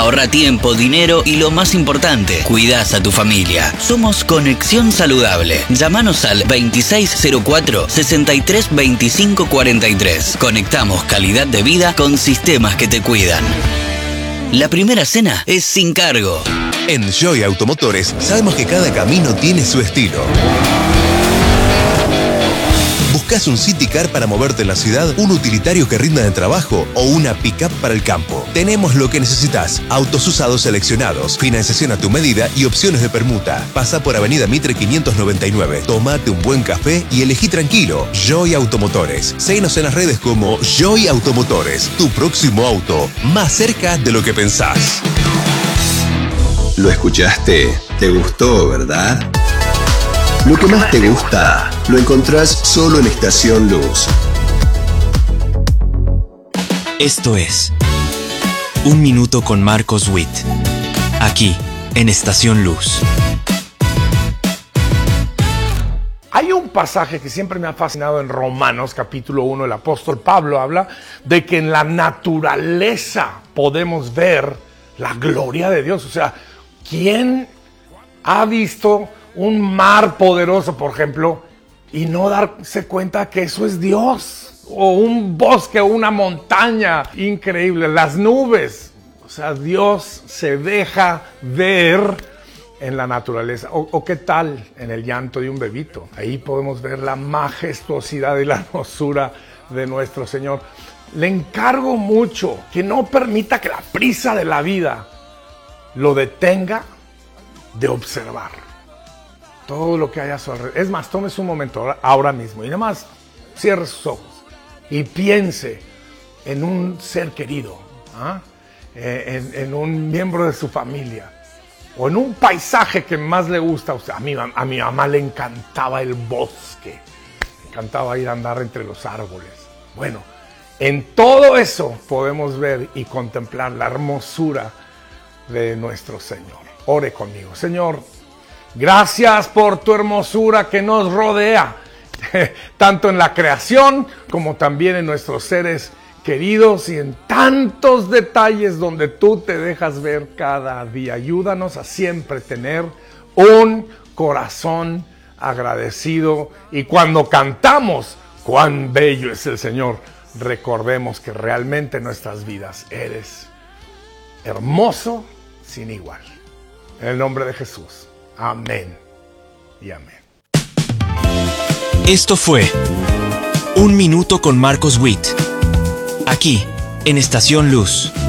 Ahorra tiempo, dinero y lo más importante, cuidás a tu familia. Somos Conexión Saludable. Llámanos al 2604 63 25 43. Conectamos calidad de vida con sistemas que te cuidan. La primera cena es sin cargo. En Joy Automotores sabemos que cada camino tiene su estilo. ¿Buscas un City Car para moverte en la ciudad, un utilitario que rinda de trabajo o una pick-up para el campo? Tenemos lo que necesitas. Autos usados seleccionados, financiación a tu medida y opciones de permuta. Pasa por Avenida Mitre 599. Tómate un buen café y elegí tranquilo. Joy Automotores. Síguenos en las redes como Joy Automotores. Tu próximo auto, más cerca de lo que pensás. ¿Lo escuchaste? ¿Te gustó, verdad? Lo que más te gusta lo encontrás solo en Estación Luz. Esto es Un Minuto con Marcos Witt, aquí en Estación Luz. Hay un pasaje que siempre me ha fascinado en Romanos, capítulo 1, el apóstol Pablo habla de que en la naturaleza podemos ver la gloria de Dios. O sea, ¿quién ha visto un mar poderoso, por ejemplo, y no darse cuenta que eso es Dios? O un bosque o una montaña increíble, las nubes. O sea, Dios se deja ver en la naturaleza. O qué tal en el llanto de un bebito. Ahí podemos ver la majestuosidad y la hermosura de nuestro Señor. Le encargo mucho que no permita que la prisa de la vida lo detenga de observar todo lo que hay a su alrededor. Es más, tómese un momento ahora mismo y nada más cierre sus ojos y piense en un ser querido, en un miembro de su familia o en un paisaje que más le gusta a usted. A mi mamá le encantaba el bosque, le encantaba ir a andar entre los árboles. Bueno, en todo eso podemos ver y contemplar la hermosura de nuestro Señor. Ore conmigo. Señor, gracias por tu hermosura que nos rodea, tanto en la creación como también en nuestros seres queridos y en tantos detalles donde tú te dejas ver cada día. Ayúdanos a siempre tener un corazón agradecido y cuando cantamos, cuán bello es el Señor, recordemos que realmente en nuestras vidas eres hermoso sin igual. En el nombre de Jesús. Amén y amén. Esto fue Un Minuto con Marcos Witt, aquí en Estación Luz.